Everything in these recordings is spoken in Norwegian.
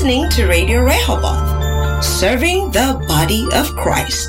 listening to Radio Rehoboth, serving the body of Christ.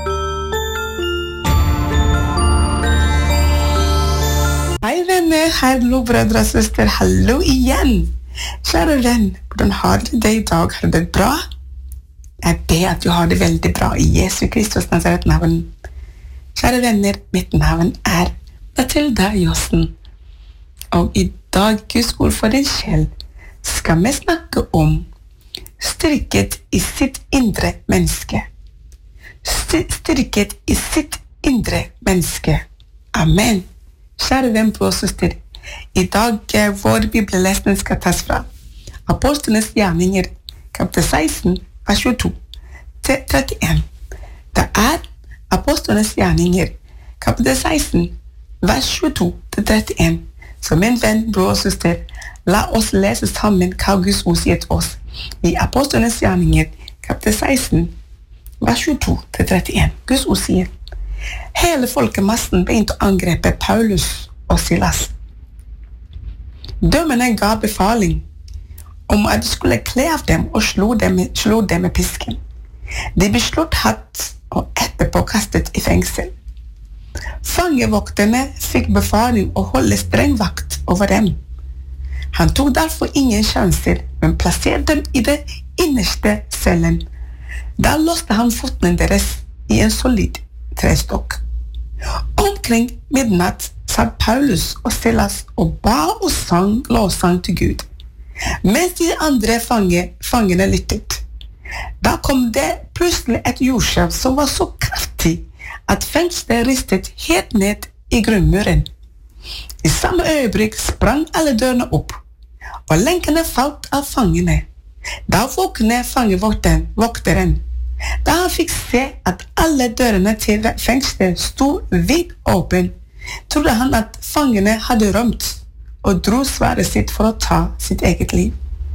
Hej vänner, hallo bröder och syster, hallo igen. Kära vän, hvordan har du det idag? Har du det bra? Jeg ber at du har det veldig bra i Jesu Kristus Nazaret-navn. Kjære venner, mitt navn Matilda Jossen. Og i dag, Guds ord for din sjel, skal vi snakke om styrket i sitt indre menneske. Styrket i sitt indre menneske. Amen. Kjære venn, bror og søster, i dag vår bibellesning skal tas fra Apostlenes gjerninger, kapitel 16, vers 22 til 31. Det Apostlenes gjerninger, kapitel 16, vers 22 til 31. Så min venn, bror og søster, la oss lese sammen hva Guds ord sier til oss i Apostlenes gjerninger, kapitel 16, vers 22 til 31. Guds ord sier: hele folkemassen begynte å angrepe Paulus og Silas. Dømmerne ga befaling om at de skulle kle av dem og slå dem med pisken. De ble slått hardt og etterpå kastet i fengsel. Fangevokterne fikk befaling å holde streng vakt over dem. Han tok derfor ingen sjanser, men plasserte dem i det innerste cellen. Da låste han fotene deres i en solid trestokk. Omkring midnatt satt Paulus og Silas og ba og sang lovsang til Gud, mens de andre fangene lyttet. Da kom det plutselig et jordskjelv som var så kraftig at fengselet ristet helt ned i grunnmuren. I samme øyeblikk sprang alle dørene opp, og lenkene falt av fangene. Da våknet fangevokteren. Da han fikk se at alle dørene til fengselet sto vidt åpen, trodde han at fangene hadde rømt, og dro sverdet sitt for å ta sitt eget liv.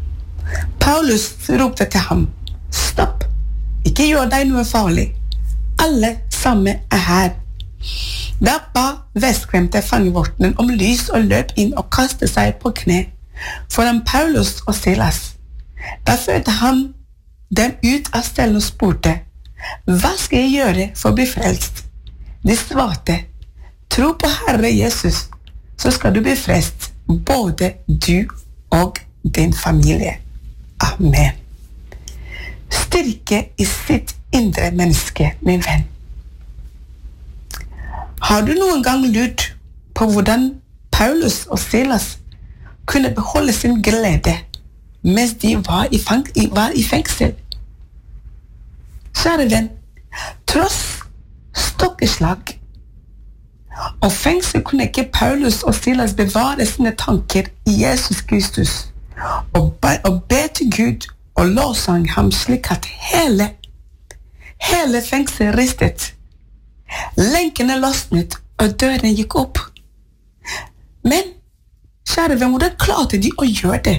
Paulus ropte til ham: stopp, ikke gjør deg noe farlig. Alle sammen her. Da ba vestskremte fangevokteren om lys og løp inn og kastet seg på kne foran Paulus og Silas. Da førte han dem ut av stellen og spurte: hva skal jeg gjøre for å bli frelst? De svarte: tro på Herre Jesus, så skal du bli frelst, både du og din familie. Amen. Styrke i sitt indre menneske, min venn. Har du noen gang lurt på hvordan Paulus og Silas kunne beholde sin glede mens de var i fengsel? Kjære venn, tross stokkeslag og fengsel kunne ikke Paulus og Silas bevare sine tanker i Jesus Kristus og be til Gud og lovsang ham slik at hele fengsel ristet. Lenkene løsnet og døren gikk opp. Men, kjære venn, hvordan klarte de å gjøre det?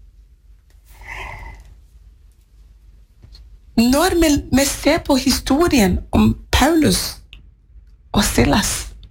Når vi ser på historien om Paulus og Silas,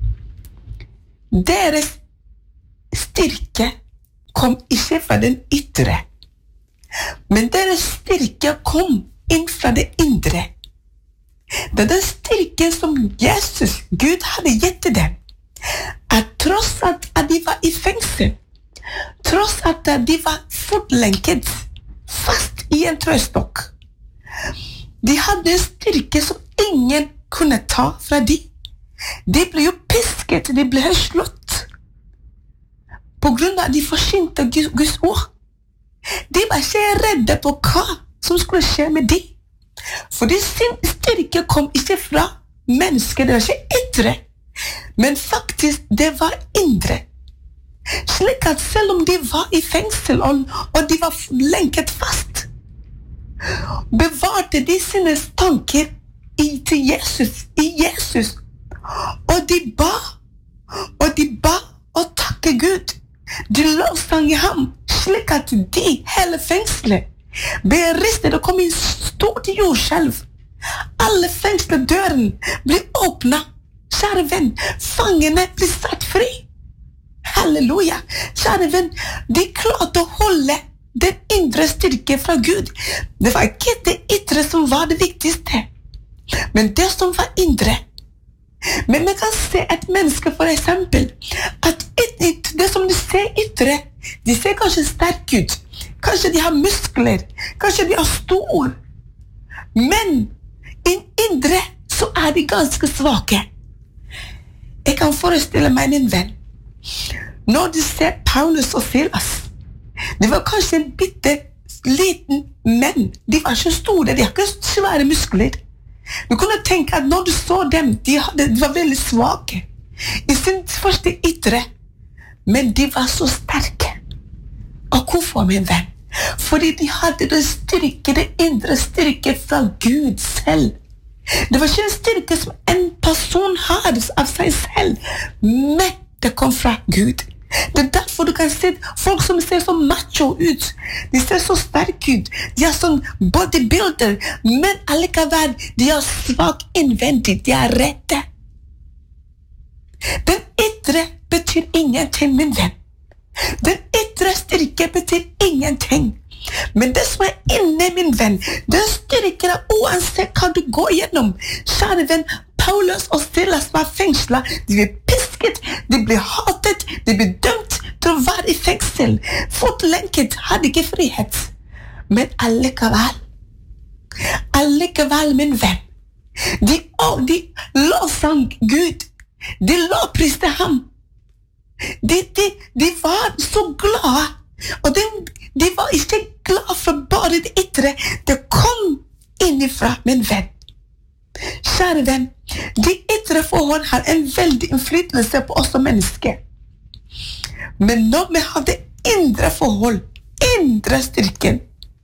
deres styrke kom ikke fra den ytre, men deres styrke kom inn fra det indre. Det er den styrken som Jesus, Gud, hadde gitt til dem. At tross at de var i fengsel, tross at de var fotlenket fast i en trøstokk, de hadde en styrke som ingen kunne ta fra dem. De ble jo pisket, de ble slått på grunn av at de forsynte Guds ord. De var ikke redde på hva som skulle skje med dem. Fordi sin styrke kom ikke fra mennesket, det var ikke ytre, men faktisk det var indre. Slik at selv om de var i fengsel og de var lenket fast, bevarte de sine tanker til Jesus, og de ba og takke Gud. De lovsang ham, slik at de hele fengselet ble ristet og kom i stort jordskjelv. Alle fengsledøren ble åpnet. Kjære venn, fangene ble satt fri. Halleluja. Kjære venn, de klarte å holde den indre styrke fra Gud. Det var ikke det ytre som var det viktigste, men det som var indre. Men vi kan se et menneske for eksempel, at det som de ser ytre, de ser kanskje sterk ut, kanskje de har muskler, kanskje de er stor, men indre så er de ganske svake. Jeg kan forestille meg min venn, når de ser Paulus og Silas, de var kanskje en bitte liten menn, de var ikke store, de har ikke svære muskler. Du kunne tenke at når du så dem, de var veldig svake i sin første ytre, men de var så sterke. Og hvorfor, min venn? Fordi de hadde det styrke, det indre styrke fra Gud selv. Det var ikke en styrke som en person hadde av seg selv, men det kom fra Gud. Det er derfor du kan se folk som ser så macho ut, de ser så sterke ut, de er sånn bodybuilder, men allikevel, de er svak innvendig, de er redde. Den ytre betyr ingenting, min venn. Den ytre styrke betyr ingenting. Men det som er inne, min venn, den styrker deg uansett hva du går gjennom. Kjære venn, Paulus og Silas var fengslet, de ble pisket, de ble hatet, de ble dømt til å være i fengsel. Fotlenket hadde ikke frihet. Men allikevel, min venn, de lovsang Gud, de lovpriste ham. De var så glade, og de var ikke glade for bare det ytre, det kom innifra, min venn. Kjære venn, de ytre forhold har en veldig innflytelse på oss som mennesker. Men når vi har det indre forhold, indre styrke,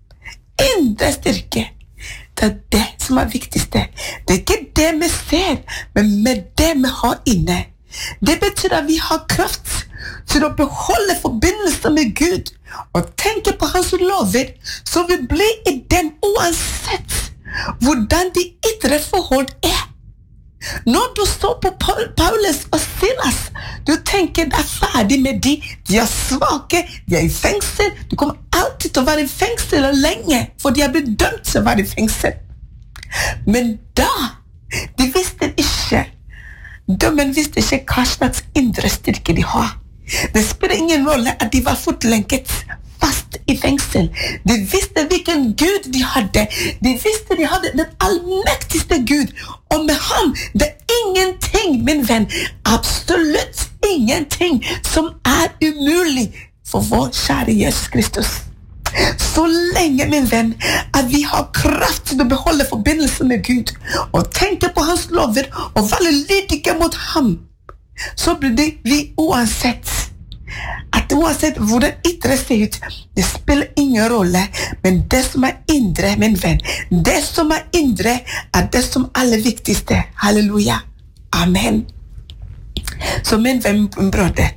det er det som er viktigste. Det er ikke det vi ser, men med det vi har inne. Det betyr at vi har kraft til å beholde forbindelse med Gud og tenke på hans lover, så vi blir i den uansett hvordan de ytre forhold er. Når du så på Paulus og Silas, du tenker det er ferdig med de er svake, de er i fengsel, du kommer alltid til å være i fengsel lenge, for de har blitt dømt til å være i fengsel. Men da, de visste ikke, dømmen visste ikke hva slags indre styrke de har. Det spiller ingen rolle at de var fotlenket fast i fengsel. De visste hvilken Gud de hadde. De visste de hadde den allmektigste Gud. Og med ham, det er ingenting, min venn, absolutt ingenting som er umulig for vår kjære Jesus Kristus. Så lenge, min venn, at vi har kraft til å beholde forbindelse med Gud og tenke på hans lover og være lydige mot ham, så blir det vi uansett hvordan ytre ser ut, det spiller ingen rolle, men det som er indre, min venn, det som er indre er det som er det viktigste. Halleluja. Amen. Så min venn, brødre,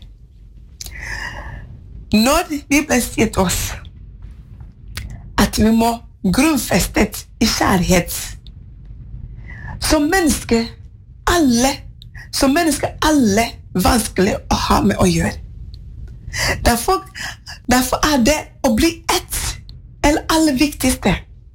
når Bibelen sier til oss at vi må grunnfestet i kjærlighet, som mennesker alle vanskelig å ha med å gjøre. Derfor er det å bli ett eller aller viktigste.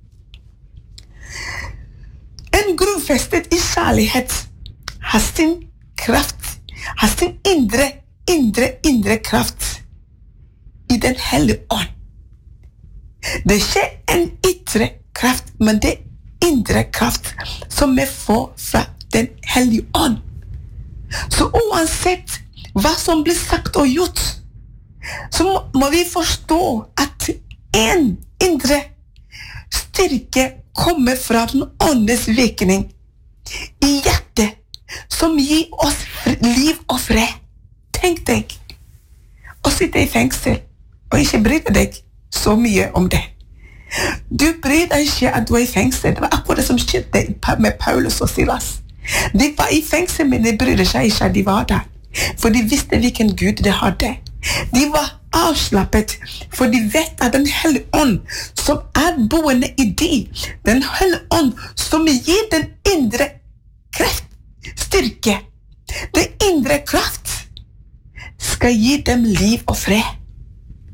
En grunnfestet i kjærlighet har sin kraft, har sin indre kraft i den hellige ånd. Det er ikke en ytre kraft, men det er indre kraft som vi får fra den hellige ånd. Så uansett hva som blir sagt og gjort, så må vi forstå at en indre styrke kommer fra den åndes virkning i hjertet, som gir oss liv og fred. Tenk deg å sitte i fengsel og ikke bry deg så mye om det. Du bryr deg ikke at du er i fengsel. Det var akkurat det som skjedde med Paulus og Silas. De var i fengsel, men de brydde seg ikke at de var der, for de visste hvilken Gud de hadde. De var avslappet, for de vet at den hellige ånd som er boende i den hellige ånd som gir den indre kraft, styrke, den indre kraft, skal gi dem liv og fred.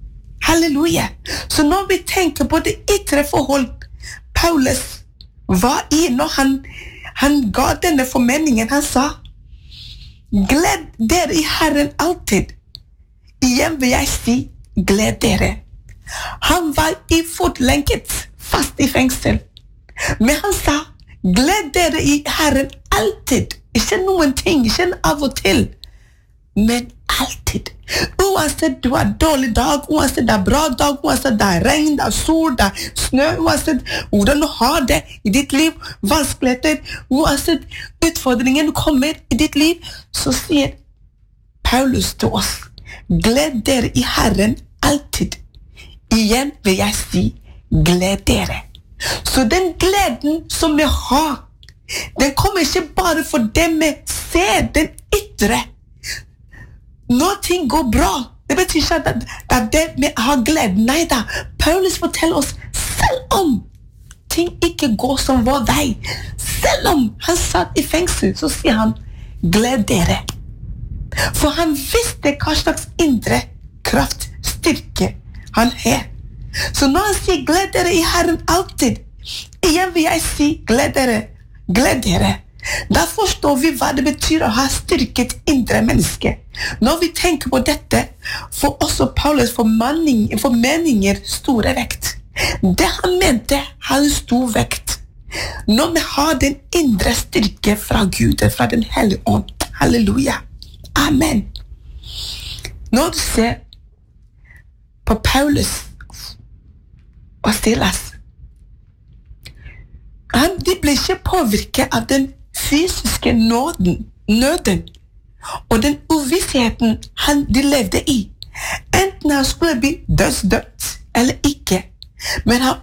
Halleluja. Så når vi tenker på det ytre forhold Paulus var i når han ga denne formeningen, han sa, gled dere i Herren alltid. Igjen vil jeg si, gled dere. Han var i fotlenket, fast i fengsel. Men han sa, gled dere i Herren alltid. Ikke noen ting, ikke av og til, men alltid. Uansett du har dårlig dag, uansett det er bra dag, uansett det er regn, det er sol, det er snø, uansett hvordan du har det i ditt liv, vanskeligheter, uansett utfordringen kommer i ditt liv, så sier Paulus til oss, gled dere i Herren alltid. Igjen vil jeg si, gled dere. Så den gleden som vi har, den kommer ikke bare for dem vi ser den ytre. Når ting går bra, det betyr ikke at det vi har glede. Nei da, Paulus forteller oss, selv om ting ikke går som vår vei, selv om han satt i fengsel, så sier han, gled dere. For han visste hva slags indre kraft, styrke han har. Så når han sier, gled dere i Herren alltid, igjen vil jeg si, gled dere, gled dere. Da forstår vi hva det betyr å ha styrket indre menneske. Når vi tenker på dette, får også Paulus for meninger store vekt. Det han mente hadde stor vekt. Når vi har den indre styrke fra Gud, fra den hellige ånd. Halleluja. Amen. Når du ser på Paulus og Silas, de ble ikke påvirket av den fysiske nøden og den uvissheten de levde i. Enten han skulle bli dødsdømt eller ikke. Men han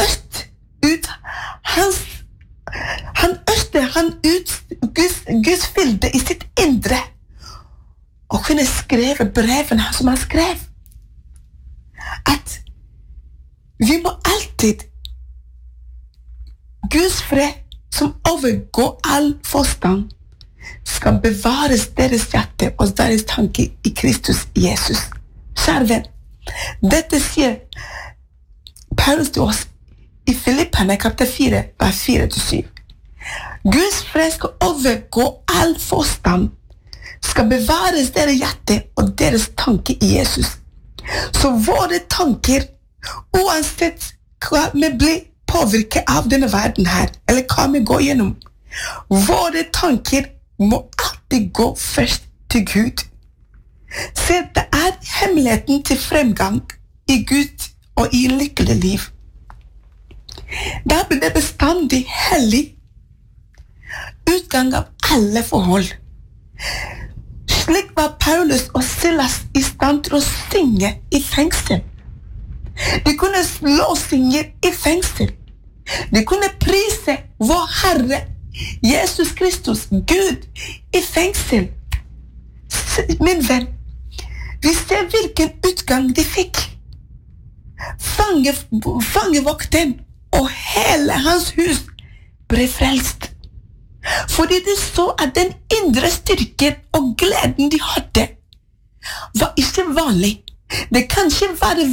ut Guds bilde i sitt indre og kunne skrive brevene som han skrev. At vi må alltid Guds fred som overgår all forstand skal bevares deres hjerte og deres tanke i Kristus Jesus. Kjære venn, dette sier Paulus til oss i Filipperne kapittel 4, vers 4-7. Guds fred skal overgå all forstand, skal bevares deres hjerte og deres tanke i Jesus. Så våre tanker, uansett hva vi blir påvirket av denne verden her, eller hva vi går gjennom, våre tanker må alltid gå først til Gud. Se, det er hemmeligheten til fremgang i Gud og i lykkelig liv. Da blir det bestandig hellig utgang av alle forhold. Slik var Paulus og Silas i stand til å synge i fengsel. De kunne slåsynge i fengsel. De kunne prise vår Herre, Jesus Kristus, Gud, i fengsel. Min venn, vi ser hvilken utgang de fikk. Fangevokten og hele hans hus ble frelst. Fordi de så at den indre styrken og gleden de hadde, var ikke vanlig. Det kan ikke være